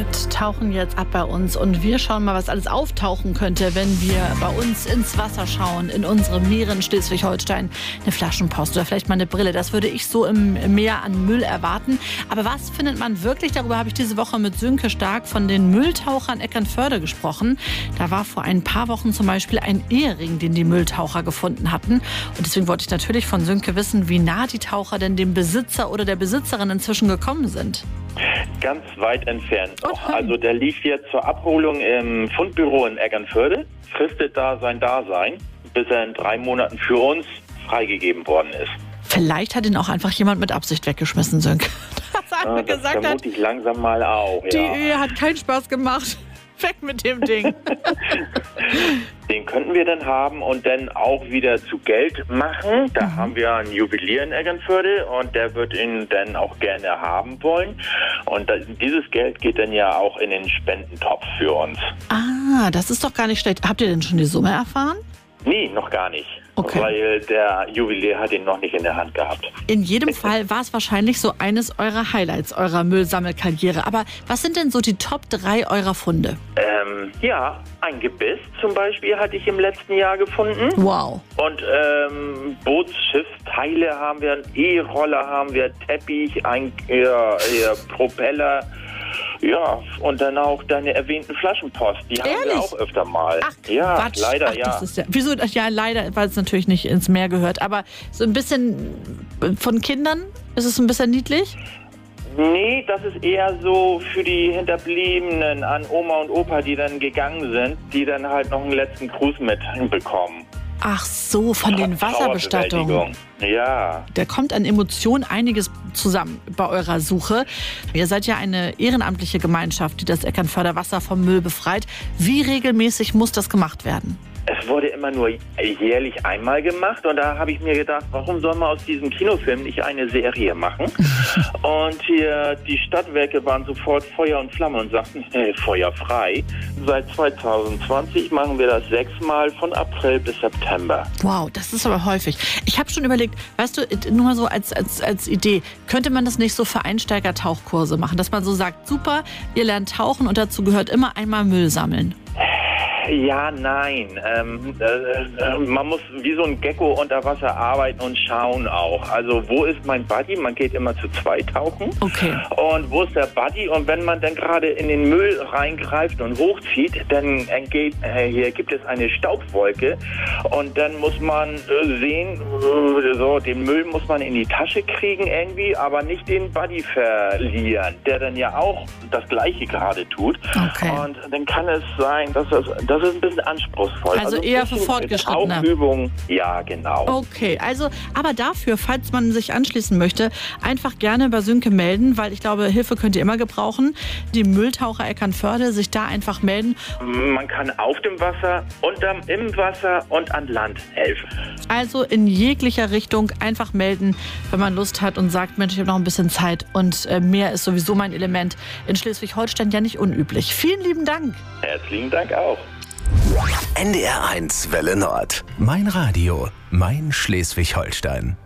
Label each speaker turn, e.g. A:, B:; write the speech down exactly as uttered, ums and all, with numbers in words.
A: Schmidt tauchen jetzt ab bei uns und wir schauen mal, was alles auftauchen könnte, wenn wir bei uns ins Wasser schauen, in unsere Meere in Schleswig-Holstein. Eine Flaschenpost oder vielleicht mal eine Brille, das würde ich so im Meer an Müll erwarten. Aber was findet man wirklich? Darüber habe ich diese Woche mit Sönke Stark von den Mülltauchern Eckernförde gesprochen. Da war vor ein paar Wochen zum Beispiel ein Ehering, den die Mülltaucher gefunden hatten. Und deswegen wollte ich natürlich von Sönke wissen, wie nah die Taucher denn dem Besitzer oder der Besitzerin inzwischen gekommen sind.
B: Ganz weit entfernt.
A: Okay.
B: Also der lief jetzt zur Abholung im Fundbüro in Eckernförde, fristet da sein Dasein, bis er in drei Monaten für uns freigegeben worden ist.
A: Vielleicht hat ihn auch einfach jemand mit Absicht weggeschmissen, Sönke. Das hat
B: Ja,
A: mir
B: das
A: gesagt
B: vermute
A: hat,
B: ich langsam mal auch.
A: die
B: Ja.
A: Ehe hat keinen Spaß gemacht. Weg mit dem Ding.
B: Den könnten wir dann haben und dann auch wieder zu Geld machen. Da
A: Mhm.
B: haben wir einen Juwelier in Eckernförde und der wird ihn dann auch gerne haben wollen. Und das, dieses Geld geht dann ja auch in den Spendentopf für uns.
A: Ah, das ist doch gar nicht schlecht. Habt ihr denn schon die Summe erfahren?
B: Nee, noch gar nicht.
A: Okay.
B: Weil der Juwelier hat ihn noch nicht in der Hand gehabt.
A: In jedem Fall war es wahrscheinlich so eines eurer Highlights eurer Müllsammelkarriere. Aber was sind denn so die Top drei eurer Funde?
B: Ähm, ja, ein Gebiss zum Beispiel hatte ich im letzten Jahr gefunden.
A: Wow.
B: Und ähm, Bootsschiffsteile haben wir, einen E-Roller haben wir, Teppich, ein ja, ja, Propeller. Ja, und dann auch deine erwähnten Flaschenpost. Die haben
A: Ehrlich?
B: wir auch öfter mal.
A: Ach,
B: ja,
A: Quatsch.
B: leider,
A: Ach,
B: ja.
A: Das ist ja. Wieso? Ja, leider, weil es natürlich nicht ins Meer gehört. Aber so ein bisschen von Kindern? Ist es ein bisschen niedlich?
B: Nee, das ist eher so für die Hinterbliebenen an Oma und Opa, die dann gegangen sind, die dann halt noch einen letzten Gruß mitbekommen.
A: Ach so, von den Wasserbestattungen.
B: Trauerbewältigung. Ja.
A: Da kommt an Emotionen einiges zusammen bei eurer Suche. Ihr seid ja eine ehrenamtliche Gemeinschaft, die das Eckernförder Wasser vom Müll befreit. Wie regelmäßig muss das gemacht werden?
B: Es wurde immer nur jährlich einmal gemacht und da habe ich mir gedacht, warum soll man aus diesem Kinofilm nicht eine Serie machen? Und hier die Stadtwerke waren sofort Feuer und Flamme und sagten, hey, Feuer frei. Seit zwanzig zwanzig machen wir das sechsmal von April bis September.
A: Wow, das ist aber häufig. Ich habe schon überlegt, weißt du, nur mal so als, als, als Idee, könnte man das nicht so für Einsteiger-Tauchkurse machen, dass man so sagt, super, ihr lernt tauchen und dazu gehört immer einmal Müll sammeln.
B: Ja, nein. Ähm, äh, man muss wie so ein Gecko unter Wasser arbeiten und schauen auch. Also wo ist mein Buddy? Man geht immer zu zweit tauchen.
A: Okay.
B: Und wo ist der Buddy? Und wenn man dann gerade in den Müll reingreift und hochzieht, dann entgeht, äh, hier gibt es eine Staubwolke. Und dann muss man äh, sehen, äh, so den Müll muss man in die Tasche kriegen irgendwie, aber nicht den Buddy verlieren, der dann ja auch das Gleiche gerade tut.
A: Okay.
B: Und dann kann es sein, dass das Das ist ein bisschen anspruchsvoll.
A: Also eher für Fortgeschrittene.
B: Tauchübungen, ja, genau.
A: Okay, also, aber dafür, falls man sich anschließen möchte, einfach gerne bei Sönke melden, weil ich glaube, Hilfe könnt ihr immer gebrauchen. Die Mülltaucher Eckernförde, sich da einfach melden.
B: Man kann auf dem Wasser, unterm, im Wasser und an Land helfen.
A: Also in jeglicher Richtung einfach melden, wenn man Lust hat und sagt, Mensch, ich habe noch ein bisschen Zeit und äh, Meer ist sowieso mein Element. In Schleswig-Holstein ja nicht unüblich. Vielen lieben Dank.
B: Herzlichen Dank auch.
C: N D R eins Welle Nord. Mein Radio, mein Schleswig-Holstein.